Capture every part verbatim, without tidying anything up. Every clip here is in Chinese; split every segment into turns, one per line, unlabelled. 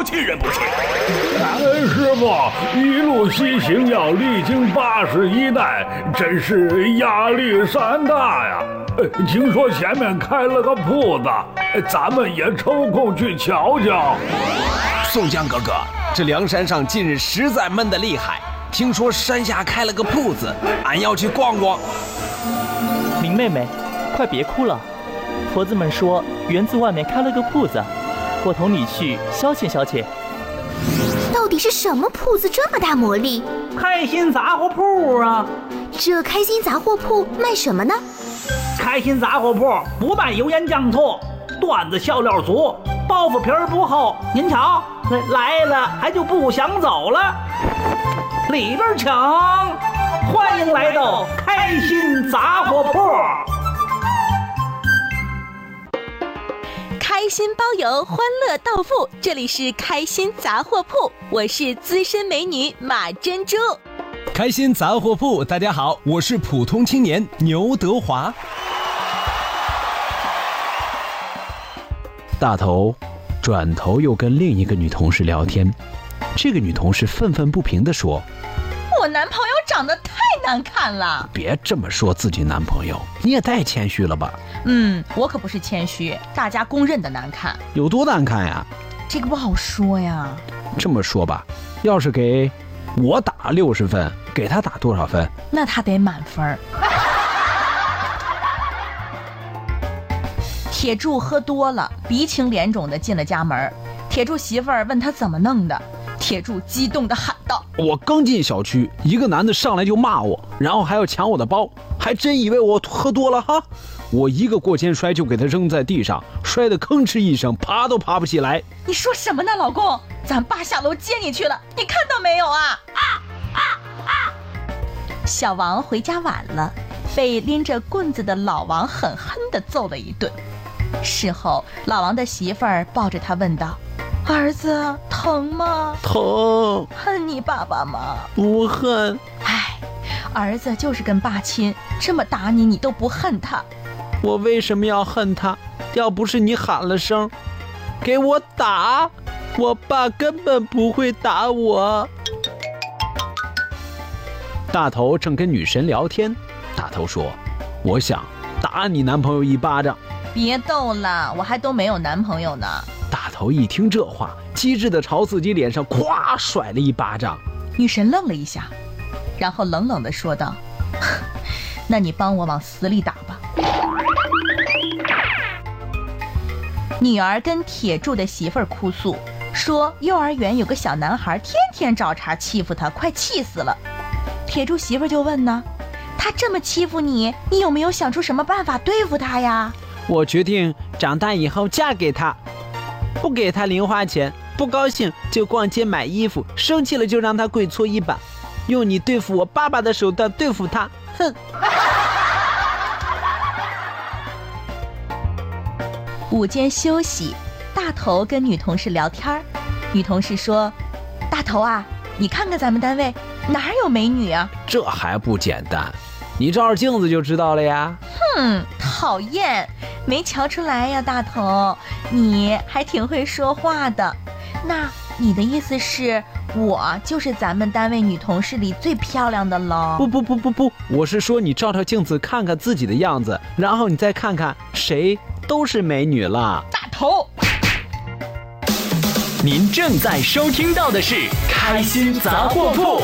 气人不气？
感恩师傅，一路西行要历经八十一难，真是压力山大呀。听说前面开了个铺子，咱们也抽空去瞧瞧。
宋江哥哥，这梁山上近日实在闷得厉害，听说山下开了个铺子，俺要去逛逛。
明妹妹，快别哭了，婆子们说园子外面开了个铺子，我同你去消遣消遣。
到底是什么铺子这么大魔力？
开心杂货铺啊！
这开心杂货铺卖什么呢？
开心杂货铺不卖油盐酱醋，段子笑料足，包袱皮儿不厚。您瞧，来了还就不想走了。里边请，欢迎来到开心杂货铺。
开心包邮，欢乐到付，这里是开心杂货铺，我是资深美女马珍珠。
开心杂货铺，大家好，我是普通青年牛德华。大头转头又跟另一个女同事聊天，这个女同事愤愤不平地说：
我男朋友长得太难看了。
别这么说自己男朋友，你也太谦虚了吧。
嗯，我可不是谦虚，大家公认的难看。
有多难看呀？
这个不好说呀。
这么说吧，要是给我打六十分，给他打多少分？
那他得满分。铁柱喝多了，鼻青脸肿的进了家门。铁柱媳妇儿问他怎么弄的，铁柱激动地喊道：
我刚进小区，一个男的上来就骂我，然后还要抢我的包，还真以为我喝多了哈！我一个过肩摔就给他扔在地上，摔得吭哧一声，爬都爬不起来。
你说什么呢，老公？咱爸下楼接你去了，你看到没有啊？啊啊啊！小王回家晚了，被拎着棍子的老王狠狠地揍了一顿。事后，老王的媳妇儿抱着他问道：儿子，疼吗？
疼。
恨你爸爸吗？
不恨。
唉，儿子就是跟爸亲，这么打你，你都不恨他。
我为什么要恨他？要不是你喊了声给我打，我爸根本不会打我。大头正跟女神聊天，大头说：我想打你男朋友一巴掌。
别逗了，我还都没有男朋友呢。
大头一听这话，机智地朝自己脸上咵甩了一巴掌。
女神愣了一下，然后冷冷地说道：那你帮我往死里打吧。女儿跟铁柱的媳妇儿哭诉说，幼儿园有个小男孩天天找茬欺负她，快气死了。铁柱媳妇儿就问呢，他这么欺负你，你有没有想出什么办法对付他呀？
我决定长大以后嫁给他，不给他零花钱，不高兴就逛街买衣服，生气了就让他跪搓衣板，用你对付我爸爸的手段对付他，哼！
午间休息，大头跟女同事聊天，女同事说：大头啊，你看看咱们单位哪有美女啊？
这还不简单，你照照镜子就知道了呀。
哼，讨厌，没瞧出来呀，大头，你还挺会说话的。那你的意思是我就是咱们单位女同事里最漂亮的了？
不不不不不，我是说你照照镜子看看自己的样子，然后你再看看谁都是美女了。
大头，
您正在收听到的是开心杂货铺。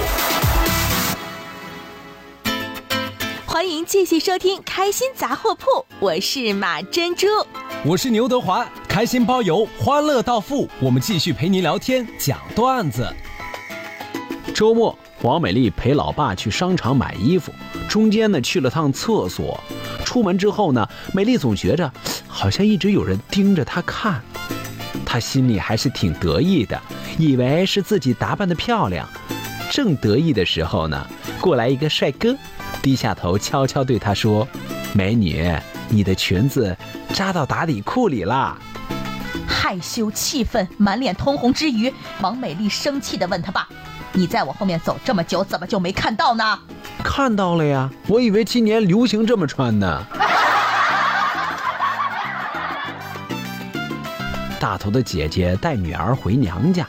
欢迎继续收听开心杂货铺，我是马珍珠，
我是牛德华。开心包邮，欢乐到付，我们继续陪您聊天讲段子。周末，王美丽陪老爸去商场买衣服，中间呢去了趟厕所。出门之后呢，美丽总觉着好像一直有人盯着她看，她心里还是挺得意的，以为是自己打扮得漂亮。正得意的时候呢，过来一个帅哥，低下头悄悄对她说：美女，你的裙子扎到打底裤里啦。
害羞气愤满脸通红之余，王美丽生气地问他爸：你在我后面走这么久，怎么就没看到呢？
看到了呀，我以为今年流行这么穿呢。大头的姐姐带女儿回娘家，